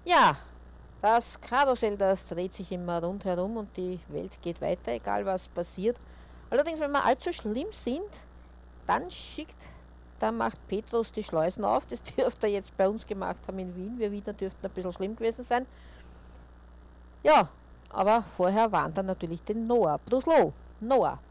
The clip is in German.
Ja, das Karussell, das dreht sich immer rundherum und die Welt geht weiter, egal was passiert. Allerdings, wenn wir allzu schlimm sind, dann macht Petrus die Schleusen auf. Das dürfte er jetzt bei uns gemacht haben in Wien. Wir Wiener dürften ein bisschen schlimm gewesen sein. Ja, aber vorher warnt er natürlich den Noah. Bruslo, Noah,